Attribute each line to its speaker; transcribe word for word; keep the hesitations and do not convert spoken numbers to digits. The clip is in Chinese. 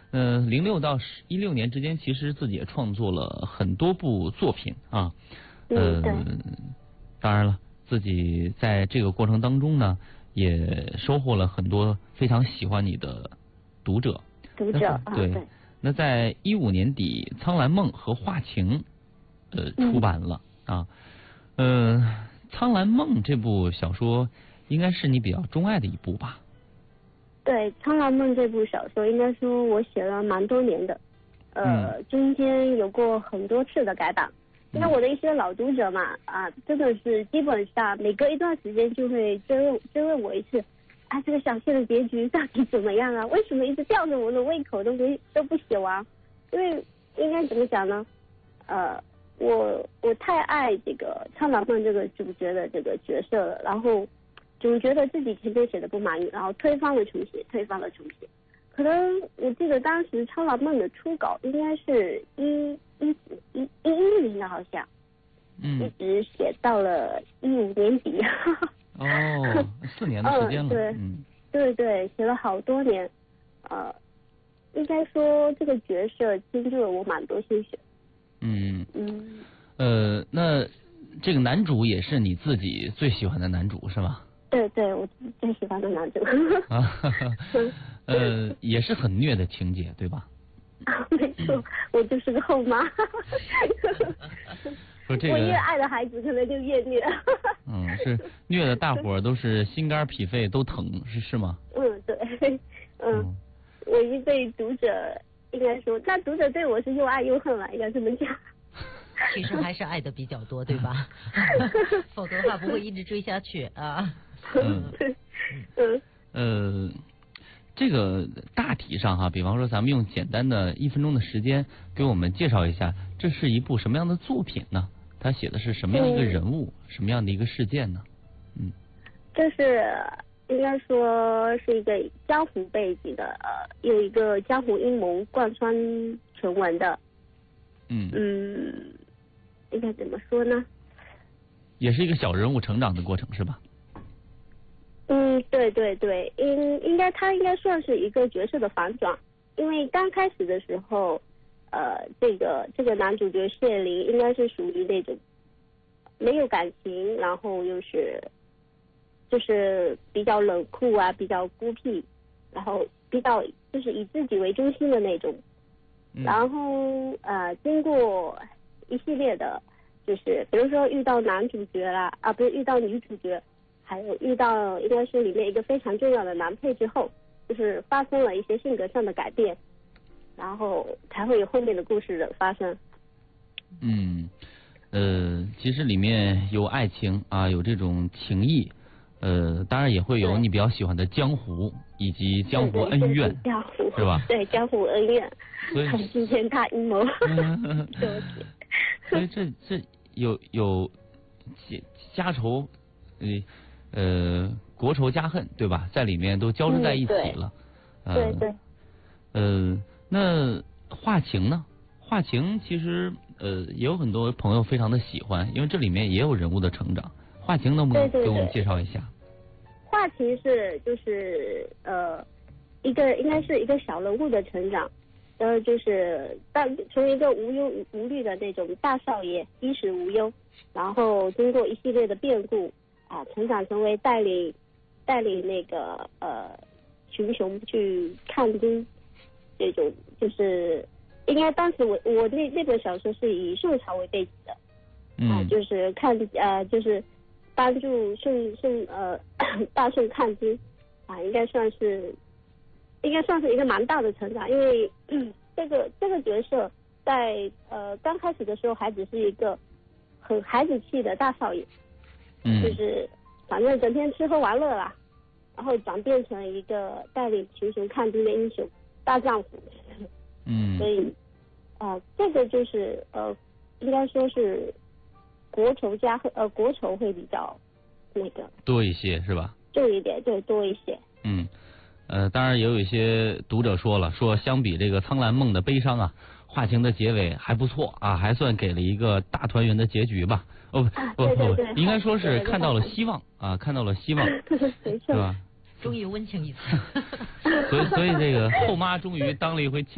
Speaker 1: 呃，零六到一六年之间，其实自己也创作了很多部作品啊。
Speaker 2: 嗯，对。
Speaker 1: 呃，当然了，自己在这个过程当中呢，也收获了很多非常喜欢你的读者。
Speaker 2: 读者啊，
Speaker 1: 对。
Speaker 2: 对。
Speaker 1: 那在一五年底，《苍兰梦》和《画情》呃出版了、嗯、啊。呃，《苍兰梦》这部小说应该是你比较钟爱的一部吧？
Speaker 2: 对，《苍兰梦》这部小说，应该说我写了蛮多年的，呃，嗯、中间有过很多次的改版。因为我的一些老读者嘛，啊，真的是基本上每隔一段时间就会追问追问我一次，啊，这个小说的结局到底怎么样啊？为什么一直吊着我的胃口都没都不写完？因为应该怎么讲呢？呃，我我太爱这个苍兰梦这个主角的这个角色了，然后总觉得自己前面写的不满意，然后推翻了重写，推翻了重写。可能我记得当时苍兰梦的初稿应该是一一一一一零的，好像，嗯，一直写到了一五年底。
Speaker 1: 哦，四年的时间了。
Speaker 2: 嗯，对，嗯，对对，写了好多年，呃，应该说这个角色倾注了我蛮多心血。
Speaker 1: 嗯嗯，呃，那这个男主也是你自己最喜欢的男主是吧？
Speaker 2: 对对，我最喜欢的男主。
Speaker 1: 啊，呃，也是很虐的情节，对吧？
Speaker 2: 啊，没错，我就是个后妈。
Speaker 1: 说这个，
Speaker 2: 我越爱的孩子可能就越虐。
Speaker 1: 嗯，是虐的，大伙儿都是心肝脾肺都疼，是是吗？
Speaker 2: 嗯，对，嗯，嗯我一对读者应该说，那读者对我是又爱又恨了，应该这么讲。
Speaker 3: 其实还是爱的比较多，对吧？否则的话不会一直追下去啊。
Speaker 1: 嗯嗯呃，这个大体上哈，比方说咱们用简单的一分钟的时间给我们介绍一下，这是一部什么样的作品呢？他写的是什么样一个人物，嗯、什么样的一个事件呢？嗯，
Speaker 2: 这是应该说是一个江湖背景的，呃，有一个江湖阴谋贯穿全文的。嗯嗯，应该怎么说呢？
Speaker 1: 也是一个小人物成长的过程，是吧？
Speaker 2: 嗯，对对对，应应该他应该算是一个角色的反转，因为刚开始的时候，呃，这个这个男主角谢林应该是属于那种没有感情，然后又是就是比较冷酷啊，比较孤僻，然后比较就是以自己为中心的那种，嗯、然后呃，经过一系列的，就是比如说遇到男主角啦，啊，不是遇到女主角。还有遇到应该是里面一个非常重要的男配之后，就是发生了一些性格上的改变，然后才会有后面的故事的发生。
Speaker 1: 嗯，呃，其实里面有爱情啊，有这种情谊，呃，当然也会有你比较喜欢的江湖以及江湖恩怨，
Speaker 2: 江湖
Speaker 1: 是吧？
Speaker 2: 对，江湖恩怨，
Speaker 1: 所以
Speaker 2: 很惊天大阴谋。
Speaker 1: 所以这这有有家仇，呃。呃，国仇家恨，对吧？在里面都交织在一起了。
Speaker 2: 嗯、对、呃、对。
Speaker 1: 呃，那画情呢？画情其实呃也有很多朋友非常的喜欢，因为这里面也有人物的成长。画情能不能给我们介绍一下？
Speaker 2: 画情是就是呃一个应该是一个小人物的成长，呃就是当从一个无忧无虑的那种大少爷，衣食无忧，然后经过一系列的变故。啊，成长成为带领带领那个呃群雄去抗金这种，就是应该当时我我那那本小说是以宋朝为背景的，
Speaker 1: 嗯、
Speaker 2: 啊，就是抗呃就是帮助宋宋呃大宋抗金啊，应该算是应该算是一个蛮大的成长，因为、嗯、这个这个角色在呃刚开始的时候还只是一个很孩子气的大少爷。
Speaker 1: 嗯，
Speaker 2: 就是反正整天吃喝玩乐啦，然后转变成一个带领群雄抗金的英雄大丈夫。
Speaker 1: 嗯，
Speaker 2: 所以啊、呃，这个就是呃，应该说是国仇家恨，呃，国仇会比较那个
Speaker 1: 多一些，是吧？
Speaker 2: 重一点，对，多一些。
Speaker 1: 嗯，呃，当然也有一些读者说了，说相比这个《苍兰梦》的悲伤啊，画情的结尾还不错啊，还算给了一个大团圆的结局吧。哦不不不，应该说是看到了希望啊，看到了希望，
Speaker 2: 是
Speaker 1: 吧？
Speaker 3: 终于温情一次。
Speaker 1: 所以所以这个后妈终于当了一回亲。